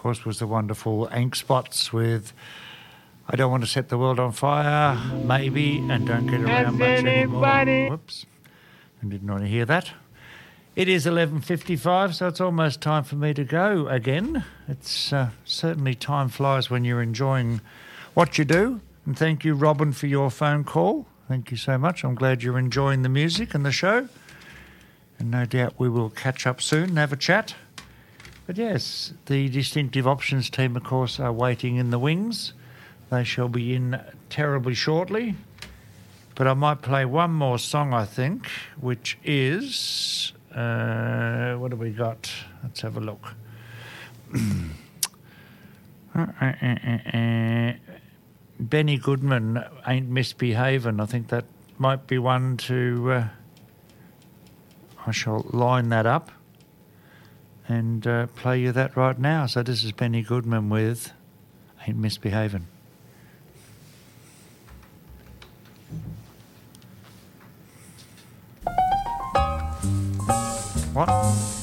course, was the wonderful Ink Spots with I Don't Want to Set the World on Fire, maybe, and Don't Get Around Much Anymore. Whoops. I didn't want to hear that. It is 11:55, so it's almost time for me to go again. It's certainly time flies when you're enjoying what you do. And thank you, Robin, for your phone call. Thank you so much. I'm glad you're enjoying the music and the show. And no doubt we will catch up soon and have a chat. But yes, the Distinctive Options team, of course, are waiting in the wings. They shall be in terribly shortly. But I might play one more song, I think, which is... what have we got? Let's have a look. Benny Goodman, Ain't Misbehavin'. I think that might be one to... I shall line that up and play you that right now. So this is Benny Goodman with Ain't Misbehavin'. What?